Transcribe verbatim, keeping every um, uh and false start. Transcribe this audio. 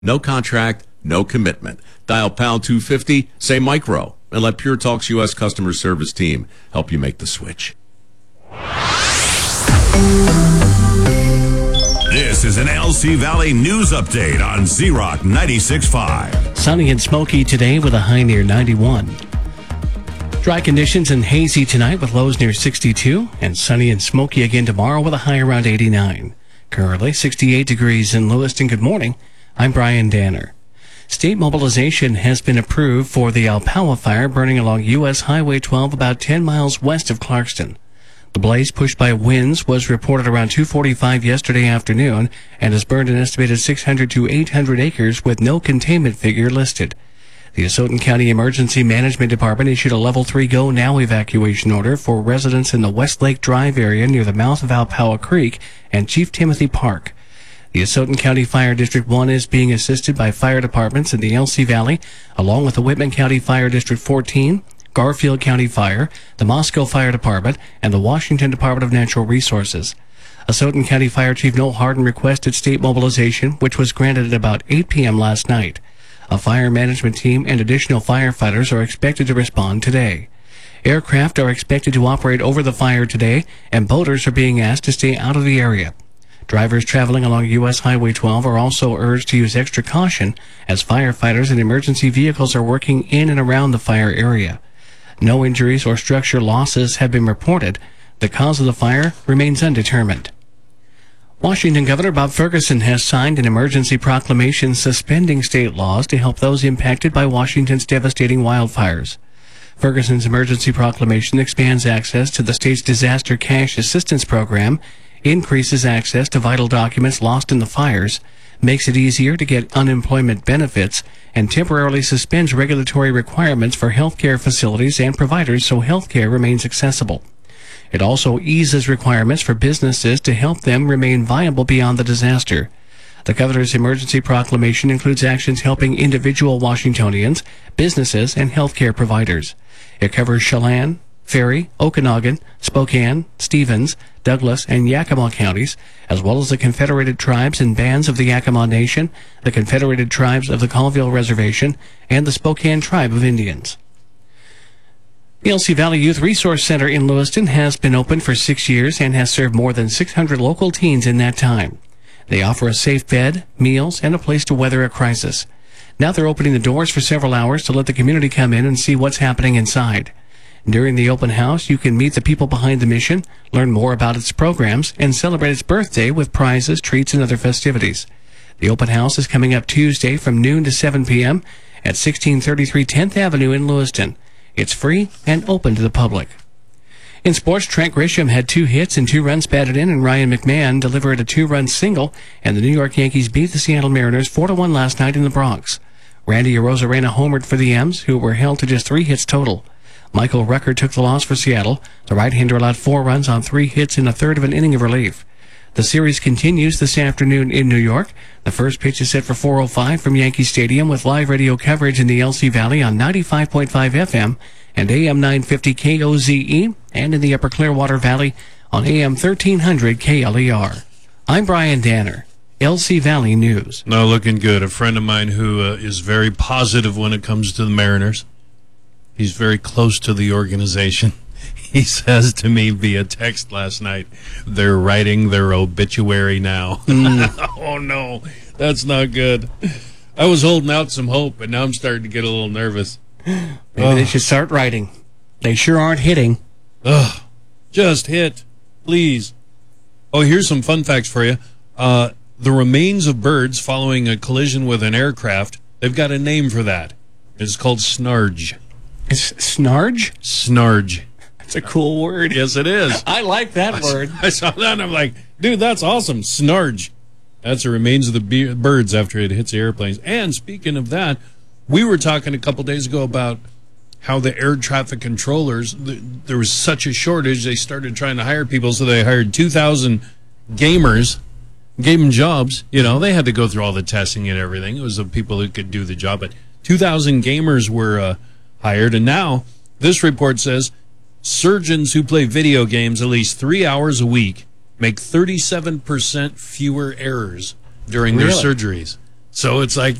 No contract, no commitment. Dial pound two fifty, say micro, and let Pure Talk's U S customer service team help you make the switch. This is an L C Valley News Update on Z-Rock ninety-six point five. Sunny and smoky today with a high near ninety-one. Dry conditions and hazy tonight with lows near sixty-two, and sunny and smoky again tomorrow with a high around eighty-nine. Currently sixty-eight degrees in Lewiston. Good morning. I'm Brian Danner. State mobilization has been approved for the Alpawa fire burning along U S Highway twelve about ten miles west of Clarkston. The blaze, pushed by winds, was reported around two forty-five yesterday afternoon and has burned an estimated six hundred to eight hundred acres with no containment figure listed. The Asotin County Emergency Management Department issued a level three go now evacuation order for residents in the Westlake Drive area near the mouth of Alpawa Creek and Chief Timothy Park. The Asotin County Fire District one is being assisted by fire departments in the L C Valley, along with the Whitman County Fire District fourteen, Garfield County Fire, the Moscow Fire Department, and the Washington Department of Natural Resources. Asotin County Fire Chief Noel Hardin requested state mobilization, which was granted at about eight p.m. last night. A fire management team and additional firefighters are expected to respond today. Aircraft are expected to operate over the fire today, and boaters are being asked to stay out of the area. Drivers traveling along U S Highway twelve are also urged to use extra caution as firefighters and emergency vehicles are working in and around the fire area. No injuries or structure losses have been reported. The cause of the fire remains undetermined. Washington Governor Bob Ferguson has signed an emergency proclamation suspending state laws to help those impacted by Washington's devastating wildfires. Ferguson's emergency proclamation expands access to the state's disaster cash assistance program, increases access to vital documents lost in the fires, makes it easier to get unemployment benefits, and temporarily suspends regulatory requirements for healthcare facilities and providers so healthcare remains accessible. It also eases requirements for businesses to help them remain viable beyond the disaster. The governor's emergency proclamation includes actions helping individual Washingtonians, businesses, and healthcare providers. It covers Chelan, Ferry, Okanogan, Spokane, Stevens, Douglas, and Yakima counties, as well as the Confederated Tribes and Bands of the Yakima Nation, the Confederated Tribes of the Colville Reservation, and the Spokane Tribe of Indians. The L C Valley Youth Resource Center in Lewiston has been open for six years and has served more than six hundred local teens in that time. They offer a safe bed, meals, and a place to weather a crisis. Now they're opening the doors for several hours to let the community come in and see what's happening inside. During the open house, you can meet the people behind the mission, learn more about its programs, and celebrate its birthday with prizes, treats, and other festivities. The open house is coming up Tuesday from noon to seven p.m. at sixteen thirty-three tenth Avenue in Lewiston. It's free and open to the public. In sports, Trent Grisham had two hits and two runs batted in, and Ryan McMahon delivered a two-run single, and the New York Yankees beat the Seattle Mariners four to one last night in the Bronx. Randy Arozarena homered for the M's, who were held to just three hits total. Michael Rucker took the loss for Seattle. The right-hander allowed four runs on three hits in a third of an inning of relief. The series continues this afternoon in New York. The first pitch is set for four oh five from Yankee Stadium with live radio coverage in the L C Valley on ninety-five point five F M and A M nine fifty K O Z E, and in the Upper Clearwater Valley on A M thirteen hundred K L E R. I'm Brian Danner, L C Valley News. No, looking good. A friend of mine who uh, is very positive when it comes to the Mariners. He's very close to the organization. He says to me via text last night, they're writing their obituary now. Mm. Oh, no, that's not good. I was holding out some hope, but now I'm starting to get a little nervous. Maybe oh. They should start writing. They sure aren't hitting. Ugh, just hit, please. Oh, here's some fun facts for you. Uh, the remains of birds following a collision with an aircraft, they've got a name for that. It's called snarge. It's snarge? Snarge. It's a cool word. Yes, it is. I like that I word. Saw, I saw that and I'm like, dude, that's awesome. Snarge. That's the remains of the be- birds after it hits the airplanes. And speaking of that, we were talking a couple days ago about how the air traffic controllers, th- there was such a shortage, they started trying to hire people, so they hired two thousand gamers, gave them jobs. You know, they had to go through all the testing and everything. It was the people who could do the job. But two thousand gamers were uh, hired, and now this report says surgeons who play video games at least three hours a week make thirty-seven percent fewer errors during really? their surgeries. So it's like